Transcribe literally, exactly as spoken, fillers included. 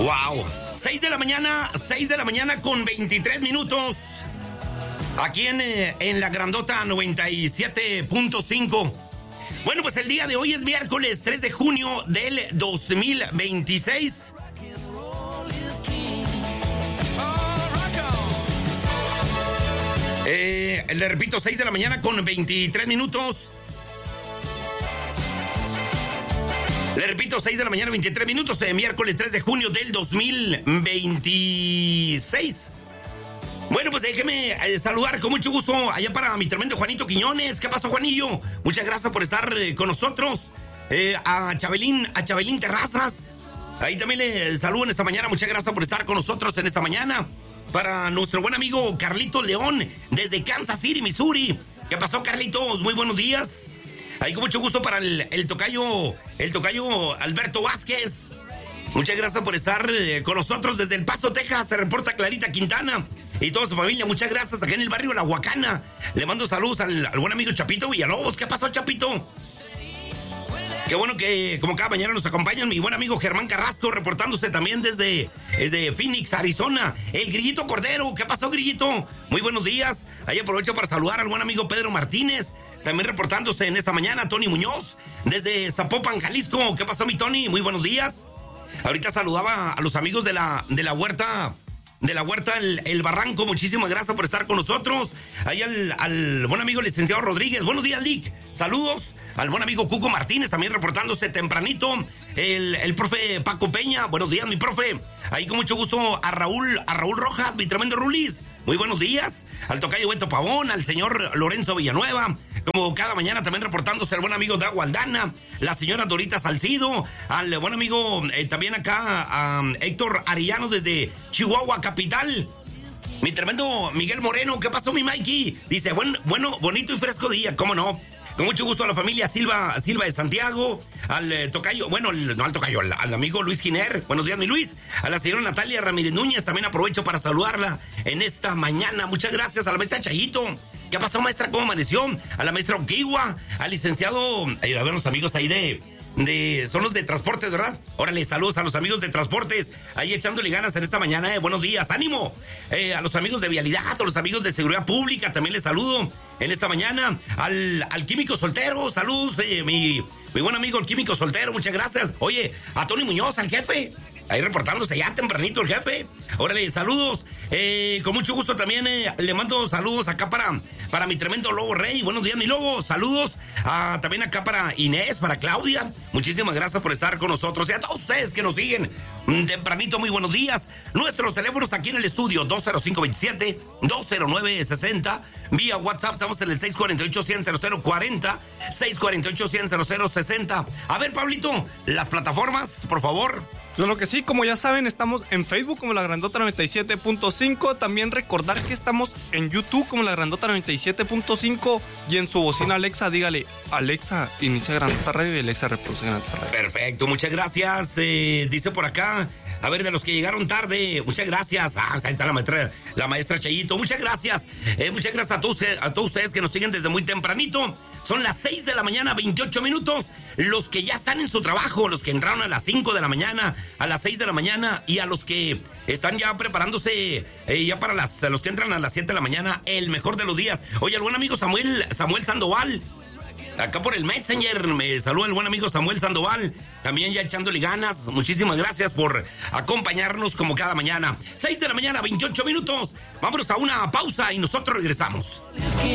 Wow. seis de la mañana, seis de la mañana con veintitrés minutos. Aquí en, en la grandota noventa y siete punto cinco. Bueno, pues el día de hoy es miércoles tres de junio del dos mil veintiséis. Eh, le repito, seis de la mañana con veintitrés minutos. Le repito, seis de la mañana, veintitrés minutos, de miércoles tres de junio del dos mil veintiséis. Bueno, pues déjeme eh, saludar con mucho gusto allá para mi tremendo Juanito Quiñones. ¿Qué pasó, Juanillo? Muchas gracias por estar eh, con nosotros. Eh, a Chabelín, a Chabelín Terrazas. Ahí también le saludo en esta mañana. Muchas gracias por estar con nosotros en esta mañana. Para nuestro buen amigo Carlitos León, desde Kansas City, Missouri. ¿Qué pasó, Carlitos? Muy buenos días. Ahí con mucho gusto para el, el tocayo, el tocayo Alberto Vázquez. Muchas gracias por estar eh, con nosotros desde El Paso, Texas. Se reporta Clarita Quintana y toda su familia. Muchas gracias acá en el barrio La Huacana. Le mando saludos al, al buen amigo Chapito Villalobos. ¿Qué pasó, Chapito? Qué bueno que como cada mañana nos acompañan mi buen amigo Germán Carrasco, reportándose también desde, desde Phoenix, Arizona. El Grillito Cordero. ¿Qué pasó, Grillito? Muy buenos días. Ahí aprovecho para saludar al buen amigo Pedro Martínez. También reportándose en esta mañana Tony Muñoz, desde Zapopan, Jalisco. ¿Qué pasó, mi Tony? Muy buenos días. Ahorita saludaba a los amigos de la, de la huerta, de la huerta el, el Barranco. Muchísimas gracias por estar con nosotros. Ahí al, al buen amigo licenciado Rodríguez. Buenos días, Lick. Saludos. Al buen amigo Cuco Martínez, también reportándose tempranito. El, el profe Paco Peña. Buenos días, mi profe. Ahí con mucho gusto a Raúl, a Raúl Rojas, mi tremendo Rulis. Muy buenos días. Al tocayo Beto Pavón, al señor Lorenzo Villanueva. Como cada mañana también reportándose el buen amigo Dago Aldana, la señora Dorita Salcido, al buen amigo eh, también acá a um, Héctor Arellano desde Chihuahua capital. Mi tremendo Miguel Moreno. ¿Qué pasó, mi Mikey? Dice, buen, bueno, bonito y fresco día, ¿cómo no? Con mucho gusto a la familia Silva, Silva de Santiago, al eh, tocayo, bueno, el, no al tocayo, al, al amigo Luis Giner. Buenos días, mi Luis. A la señora Natalia Ramírez Núñez, también aprovecho para saludarla en esta mañana. Muchas gracias a la maestra Chayito. ¿Qué pasó, maestra? ¿Cómo amaneció? A la maestra Oquiwa, al licenciado, a ver los amigos ahí de... De, son los de transportes, ¿verdad? Órale, saludos a los amigos de transportes, ahí echándole ganas en esta mañana, eh. Buenos días, ánimo. Eh, a los amigos de vialidad, a los amigos de seguridad pública, también les saludo en esta mañana. Al, al químico soltero, saludos, eh, mi, mi buen amigo el químico soltero, muchas gracias. Oye, a Tony Muñoz, al jefe, ahí reportándose ya tempranito el jefe. Órale, saludos. Eh, con mucho gusto también eh, le mando saludos acá para, para mi tremendo Lobo Rey. Buenos días, mi Lobo. Saludos ah, también acá para Inés, para Claudia. Muchísimas gracias por estar con nosotros. Y a todos ustedes que nos siguen tempranito, muy buenos días. Nuestros teléfonos aquí en el estudio, dos cero cinco veintisiete, dos cero nueve sesenta. Vía WhatsApp estamos en el seis cuatro ocho, cien, cero cero cuarenta, seis cuatro ocho, cien, cero cero sesenta. A ver, Pablito, las plataformas, por favor. Claro que sí, como ya saben, estamos en Facebook como La Grandota noventa y siete punto cinco. También recordar que estamos en YouTube como La Grandota noventa y siete punto cinco. Y en su bocina Alexa, dígale, Alexa, inicia Grandota Radio y Alexa reproduce Grandota Radio. Perfecto, muchas gracias. Eh, dice por acá, a ver, de los que llegaron tarde, muchas gracias. Ah, ahí está la maestra, la maestra Chayito. Muchas gracias. Eh, muchas gracias a todos, a todos ustedes que nos siguen desde muy tempranito. Son las seis de la mañana, veintiocho minutos. Los que ya están en su trabajo, los que entraron a las cinco de la mañana, a las seis de la mañana, y a los que están ya preparándose eh, ya para las, a los que entran a las siete de la mañana, el mejor de los días. Oye, el buen amigo Samuel, Samuel Sandoval, acá por el Messenger, me saluda el buen amigo Samuel Sandoval, también ya echándole ganas. Muchísimas gracias por acompañarnos como cada mañana. seis de la mañana, veintiocho minutos. Vámonos a una pausa y nosotros regresamos.